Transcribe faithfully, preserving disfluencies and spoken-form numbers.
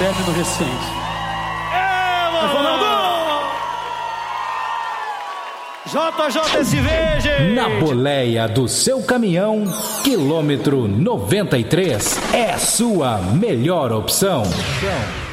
término recente. É, Ronaldo! J J S V, gente! Na boleia do seu caminhão, quilômetro noventa e três é sua melhor opção.